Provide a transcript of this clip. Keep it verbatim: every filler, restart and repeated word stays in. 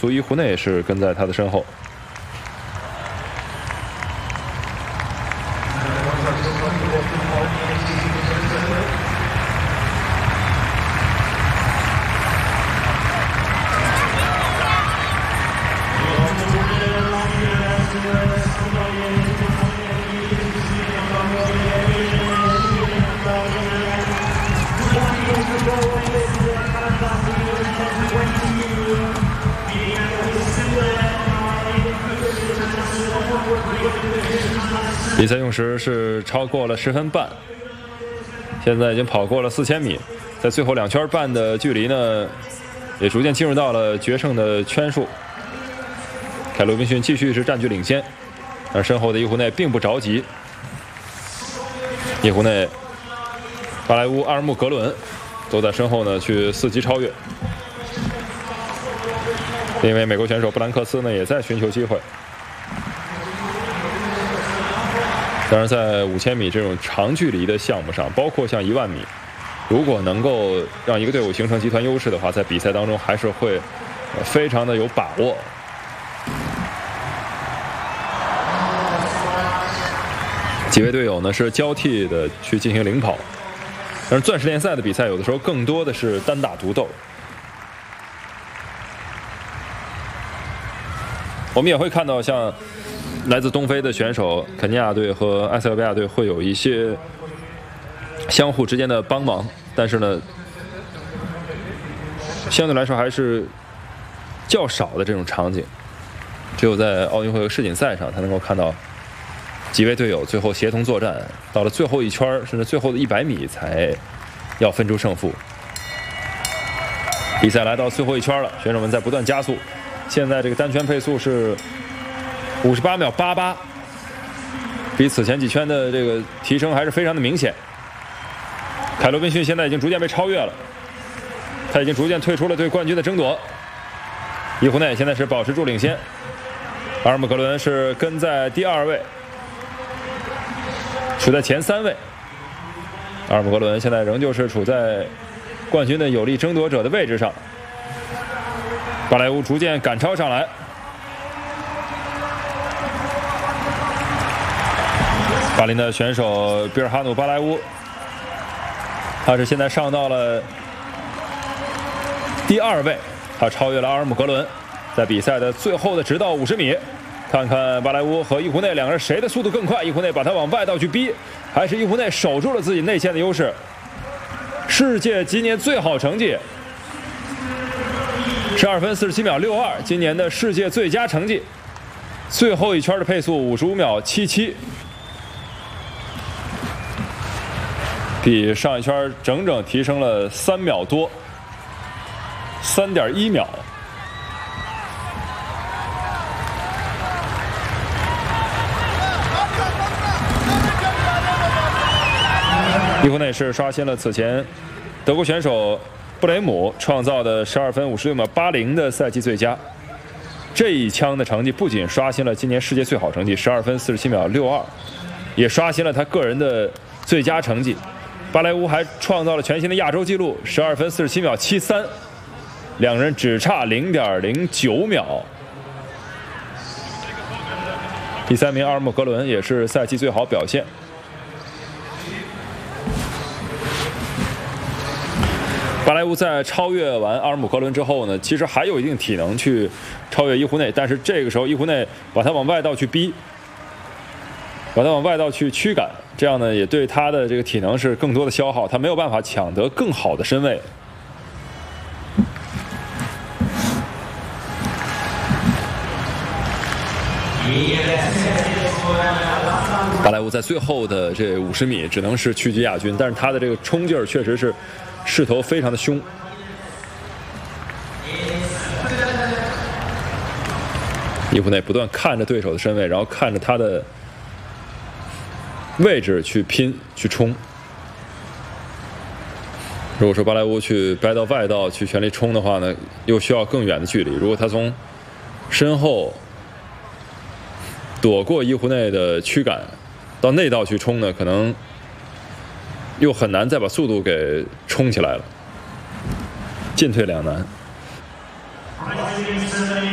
苏伊胡内是跟在他的身后。比赛用时是超过了十分半，现在已经跑过了四千米，在最后两圈半的距离呢，也逐渐进入到了决胜的圈数。凯罗宾逊继续是占据领先，而身后的伊胡内并不着急。伊胡内、巴莱乌、阿尔穆格伦都在身后呢去伺机超越。另一位美国选手布兰克斯呢也在寻求机会。当然，在五千米这种长距离的项目上，包括像一万米，如果能够让一个队伍形成集团优势的话，在比赛当中还是会非常的有把握。几位队友呢是交替的去进行领跑，但是钻石联赛的比赛有的时候更多的是单打独斗。我们也会看到像来自东非的选手，肯尼亚队和埃塞俄比亚队会有一些相互之间的帮忙，但是呢，相对来说还是较少的这种场景。只有在奥运会和世锦赛上才能够看到几位队友最后协同作战，到了最后一圈甚至最后的一百米才要分出胜负。比赛来到最后一圈了，选手们在不断加速，现在这个单圈配速是五十八秒八八，比此前几圈的这个提升还是非常的明显。凯罗宾逊现在已经逐渐被超越了，他已经逐渐退出了对冠军的争夺。伊胡内现在是保持住领先，阿尔姆格伦是跟在第二位，处在前三位。阿尔姆格伦现在仍旧是处在冠军的有力争夺者的位置上。巴莱乌逐渐赶超上来。巴林的选手比尔哈努·巴莱乌，他是现在上到了第二位，他超越了阿尔姆格伦。在比赛的最后的直道五十米，看看巴莱乌和伊胡内两个人谁的速度更快。伊胡内把他往外道去逼，还是伊胡内守住了自己内线的优势。世界今年最好成绩十二分四十七秒六二，今年的世界最佳成绩。最后一圈的配速五十五秒七七，比上一圈整整提升了三秒多，三点一秒。伊胡内是刷新了此前德国选手布雷姆创造的十二分五十六秒八零的赛季最佳。这一枪的成绩不仅刷新了今年世界最好成绩十二分四十七秒六二，也刷新了他个人的最佳成绩。巴莱乌还创造了全新的亚洲纪录十二分四十七秒七三，两人只差零点零九秒。第三名阿尔姆格伦也是赛季最好表现。巴莱乌在超越完阿尔姆格伦之后呢，其实还有一定体能去超越伊胡内，但是这个时候伊胡内把他往外道去逼，把他往外道去驱赶，这样呢也对他的这个体能是更多的消耗，他没有办法抢得更好的身位。巴莱乌在最后的这五十米只能是屈居亚军，但是他的这个冲劲儿确实是势头非常的凶。伊胡内不断看着对手的身位，然后看着他的位置去拼去冲。如果说巴莱乌去掰到外道去全力冲的话呢，又需要更远的距离。如果他从身后躲过伊胡内的驱赶，到内道去冲呢，可能又很难再把速度给冲起来了，进退两难。